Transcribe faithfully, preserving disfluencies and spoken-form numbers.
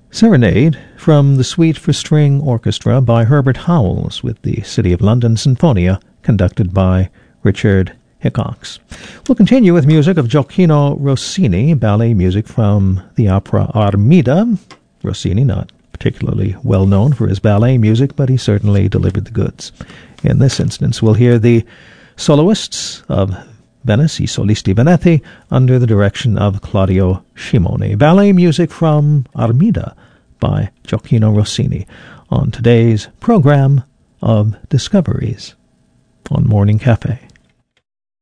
Serenade from the Suite for String Orchestra by Herbert Howells with the City of London Sinfonia, conducted by Richard Hickox. We'll continue with music of Gioacchino Rossini, ballet music from the opera Armida. Rossini, not particularly well known for his ballet music, but he certainly delivered the goods. In this instance, we'll hear the soloists of Venice, I Solisti Veneti, under the direction of Claudio Scimone. Ballet music from Armida by Gioacchino Rossini on today's program of Discoveries on Morning Cafe.